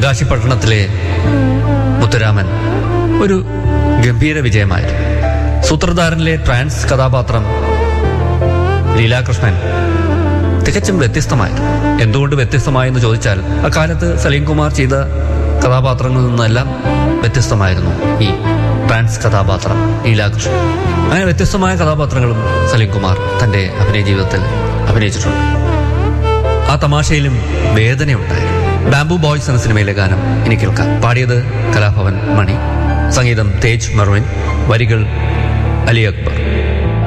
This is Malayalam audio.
തെങ്കാശി പട്ടണത്തിലെ മുത്തുരാമൻ ഒരു ഗംഭീര വിജയമായിരുന്നു. സൂത്രധാരനിലെ ട്രാൻസ് കഥാപാത്രം ലീലാകൃഷ്ണൻ തികച്ചും വ്യത്യസ്തമായിരുന്നു. എന്തുകൊണ്ട് വ്യത്യസ്തമായെന്ന് ചോദിച്ചാൽ അക്കാലത്ത് സലീം കുമാർ ചെയ്ത കഥാപാത്രങ്ങളിൽ നിന്നെല്ലാം വ്യത്യസ്തമായിരുന്നു ഈ ട്രാൻസ് കഥാപാത്രം ലീലാകൃഷ്ണൻ. അങ്ങനെ വ്യത്യസ്തമായ കഥാപാത്രങ്ങളും സലീം കുമാർ തന്റെ അഭിനയ ജീവിതത്തിൽ അഭിനയിച്ചിട്ടുണ്ട്. ആ തമാശയിലും വേദനയുണ്ടായിരുന്നു. ബാംബു ബോയ്സ് എന്ന സിനിമയിലെ ഗാനം ഇനി കേൾക്കാം. പാടിയത് കലാഭവൻ മണി, സംഗീതം തേജ് മെർവിൻ, വരികൾ അലി അക്ബർ.